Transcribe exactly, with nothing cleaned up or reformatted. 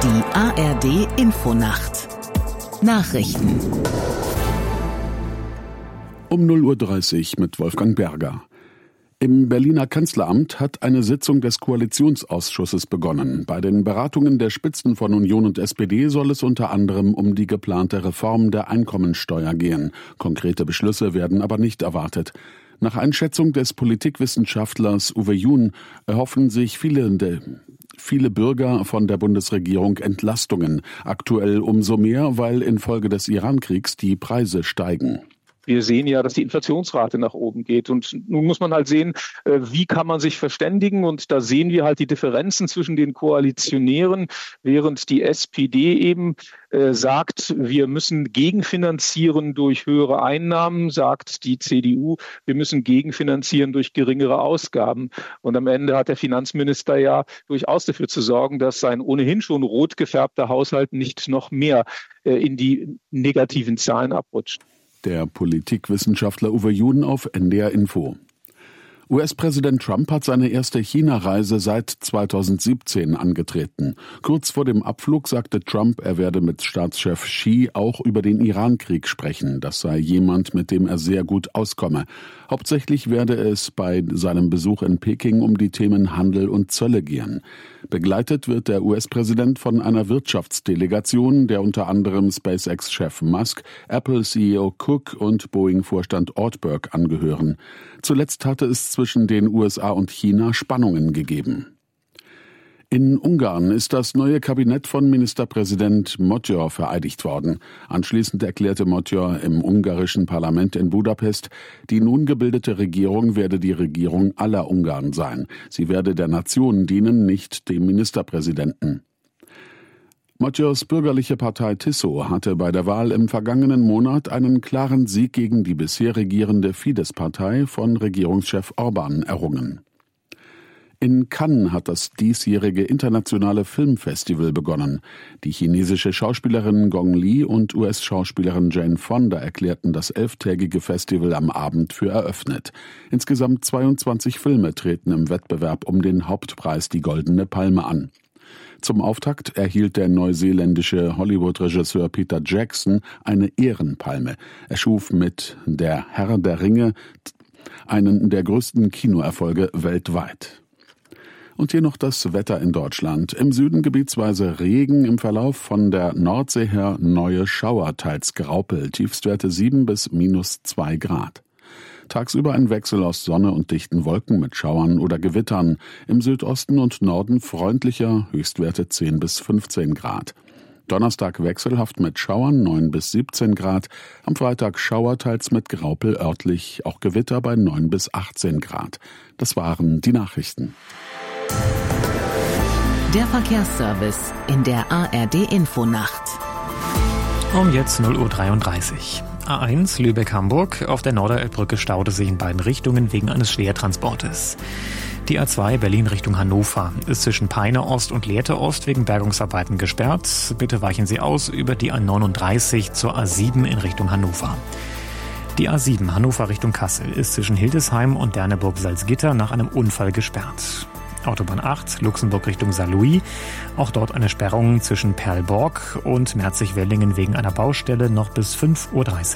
Die A R D-Infonacht Nachrichten Um null Uhr dreißig mit Wolfgang Berger. Im Berliner Kanzleramt hat eine Sitzung des Koalitionsausschusses begonnen. Bei den Beratungen der Spitzen von Union und S P D soll es unter anderem um die geplante Reform der Einkommensteuer gehen. Konkrete Beschlüsse werden aber nicht erwartet. Nach Einschätzung des Politikwissenschaftlers Uwe Jun erhoffen sich viele, viele Bürger von der Bundesregierung Entlastungen. Aktuell umso mehr, weil infolge des Irankriegs die Preise steigen. Wir sehen ja, dass die Inflationsrate nach oben geht. Und nun muss man halt sehen, wie kann man sich verständigen? Und da sehen wir halt die Differenzen zwischen den Koalitionären, während die S P D eben äh, sagt, wir müssen gegenfinanzieren durch höhere Einnahmen, sagt die C D U, wir müssen gegenfinanzieren durch geringere Ausgaben. Und am Ende hat der Finanzminister ja durchaus dafür zu sorgen, dass sein ohnehin schon rot gefärbter Haushalt nicht noch mehr äh, in die negativen Zahlen abrutscht. Der Politikwissenschaftler Uwe Jun auf N D R Info. U S-Präsident Trump hat seine erste China-Reise seit zweitausendsiebzehn angetreten. Kurz vor dem Abflug sagte Trump, er werde mit Staatschef Xi auch über den Irankrieg sprechen. Das sei jemand, mit dem er sehr gut auskomme. Hauptsächlich werde es bei seinem Besuch in Peking um die Themen Handel und Zölle gehen. Begleitet wird der U S-Präsident von einer Wirtschaftsdelegation, der unter anderem SpaceX-Chef Musk, Apple-C E O Cook und Boeing-Vorstand Ortberg angehören. Zuletzt hatte es zwischen den U S A und China Spannungen gegeben. In Ungarn ist das neue Kabinett von Ministerpräsident Magyar vereidigt worden. Anschließend erklärte Magyar im ungarischen Parlament in Budapest, die nun gebildete Regierung werde die Regierung aller Ungarn sein. Sie werde der Nation dienen, nicht dem Ministerpräsidenten. Magyars bürgerliche Partei Tiszó hatte bei der Wahl im vergangenen Monat einen klaren Sieg gegen die bisher regierende Fidesz-Partei von Regierungschef Orbán errungen. In Cannes hat das diesjährige internationale Filmfestival begonnen. Die chinesische Schauspielerin Gong Li und U S-Schauspielerin Jane Fonda erklärten das elftägige Festival am Abend für eröffnet. Insgesamt zweiundzwanzig Filme treten im Wettbewerb um den Hauptpreis, die Goldene Palme, an. Zum Auftakt erhielt der neuseeländische Hollywood-Regisseur Peter Jackson eine Ehrenpalme. Er schuf mit Der Herr der Ringe einen der größten Kinoerfolge weltweit. Und hier noch das Wetter in Deutschland. Im Süden gebietsweise Regen, im Verlauf von der Nordsee her neue Schauer, teils Graupel, Tiefstwerte sieben bis minus zwei Grad. Tagsüber ein Wechsel aus Sonne und dichten Wolken mit Schauern oder Gewittern. Im Südosten und Norden freundlicher, Höchstwerte zehn bis fünfzehn Grad. Donnerstag wechselhaft mit Schauern, neun bis siebzehn Grad. Am Freitag Schauer, teils mit Graupel, örtlich auch Gewitter bei neun bis achtzehn Grad. Das waren die Nachrichten. Der Verkehrsservice in der A R D-Infonacht. Um jetzt null Uhr dreiunddreißig. A eins Lübeck-Hamburg. Auf der Norderelbbrücke staute sich in beiden Richtungen wegen eines Schwertransportes. Die A zwei Berlin Richtung Hannover ist zwischen Peine Ost und Lehrte Ost wegen Bergungsarbeiten gesperrt. Bitte weichen Sie aus über die A neununddreißig zur A sieben in Richtung Hannover. Die A sieben Hannover Richtung Kassel ist zwischen Hildesheim und Derneburg-Salzgitter nach einem Unfall gesperrt. Autobahn acht, Luxemburg Richtung Saarlouis. Auch dort eine Sperrung zwischen Perlborg und Merzig-Wellingen wegen einer Baustelle noch bis fünf Uhr dreißig.